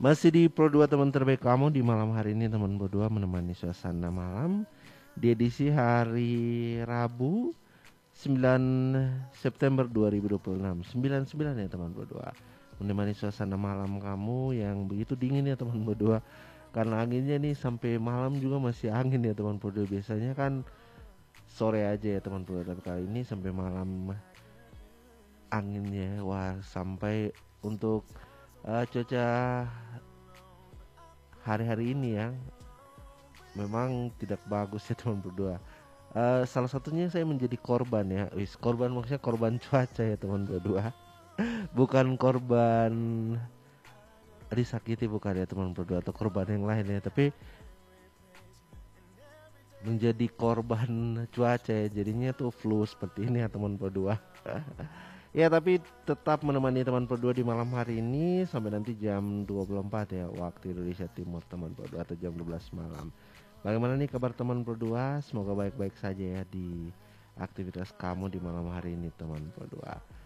Masih di Pro 2 teman terbaik kamu di malam hari ini, teman Pro 2 menemani suasana malam di edisi hari Rabu 9 September 2026. 99 ya teman Pro 2. Menemani suasana malam kamu yang begitu dingin ya teman Pro 2. Karena anginnya nih sampai malam juga masih angin ya teman Pro 2. Biasanya kan sore aja ya teman Pro 2, tapi kali ini sampai malam anginnya. Wah, sampai untuk cuaca hari-hari ini ya memang tidak bagus ya teman berdua. Salah satunya saya menjadi korban ya. Korban maksudnya korban cuaca ya teman berdua. Bukan korban disakiti, bukan ya teman berdua, atau korban yang lain ya, tapi menjadi korban cuaca ya. Jadinya tuh flu seperti ini ya teman berdua. Ya, tapi tetap menemani teman berdua di malam hari ini sampai nanti jam 24 ya waktu Indonesia Timur teman berdua, atau jam 12 malam. Bagaimana nih kabar teman berdua? Semoga baik-baik saja ya di aktivitas kamu di malam hari ini teman berdua.